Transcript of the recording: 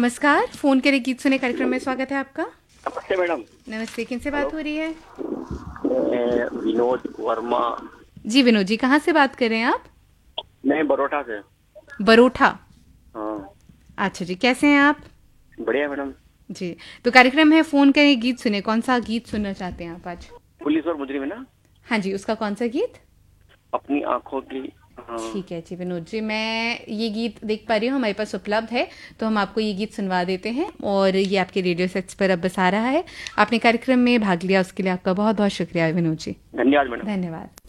नमस्कार, फ़ोन करे गीत सुने कार्यक्रम में स्वागत है आपका। नमस्ते मैडम। नमस्ते, किनसे बात हो रही है? मैं विनोद वर्मा। जी विनोद जी, कहाँ से बात कर रहे हैं आप? मैं बरोटा से। बरोठा। हाँ। अच्छा जी, कैसे हैं आप? बढ़िया मैडम। जी, तो कार्यक्रम है फ़ोन करें गीत सुने, कौन सा गीत सुनना चाहते हैं आप आज? पुलिस और मुजरिम है ना। हाँ जी, उसका कौन सा गीत? अपनी आंखों की। हाँ। ठीक है जी विनोद जी, मैं ये गीत देख पा रही हूँ हमारे पास उपलब्ध है, तो हम आपको ये गीत सुनवा देते हैं और ये आपके रेडियो सेट्स पर अब बस आ रहा है। आपने कार्यक्रम में भाग लिया उसके लिए आपका बहुत बहुत शुक्रिया विनोद जी। धन्यवाद मैडम। धन्यवाद।